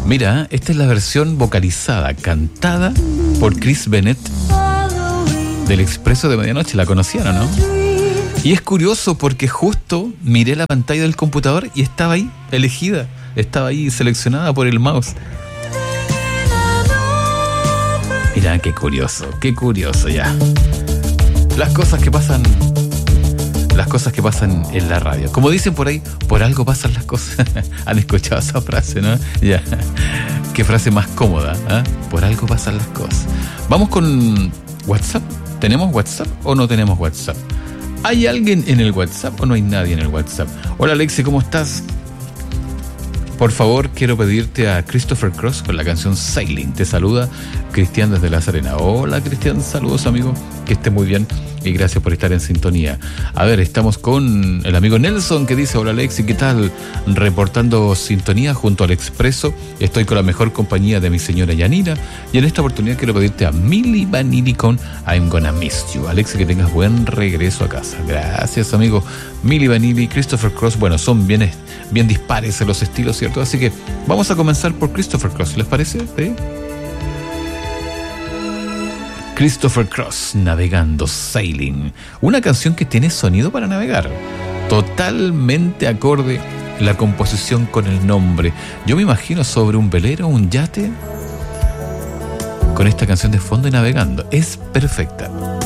Mira, esta es la versión vocalizada, cantada por Chris Bennett del Expreso de Medianoche. ¿La conocían o no? Y es curioso porque justo miré la pantalla del computador y estaba ahí elegida, estaba ahí seleccionada por el mouse. Mira, qué curioso ya. Las cosas que pasan en la radio. Como dicen por ahí, por algo pasan las cosas. Han escuchado esa frase, ¿no? Ya. Qué frase más cómoda, ¿eh? Por algo pasan las cosas. Vamos con WhatsApp. ¿Tenemos WhatsApp o no tenemos WhatsApp? ¿Hay alguien en el WhatsApp o no hay nadie en el WhatsApp? Hola Alexi, ¿cómo estás? Por favor, quiero pedirte a Christopher Cross con la canción Sailing. Te saluda Cristian desde La Serena. Hola Cristian, saludos amigo, que esté muy bien y gracias por estar en sintonía. A ver, estamos con el amigo Nelson que dice: hola Alexi, ¿qué tal? Reportando sintonía junto al Expreso. Estoy con la mejor compañía de mi señora Yanira y en esta oportunidad quiero pedirte a Milli Vanilli con I'm Gonna Miss You. Alexi, que tengas buen regreso a casa. Gracias amigo. Milli Vanilli, Christopher Cross, bueno, son bien dispares en los estilos, ¿cierto? Así que vamos a comenzar por Christopher Cross, ¿les parece? ¿Sí? Christopher Cross, Navegando, Sailing. Una canción que tiene sonido para navegar. Totalmente acorde la composición con el nombre. Yo me imagino sobre un velero, un yate, con esta canción de fondo y navegando. Es perfecta.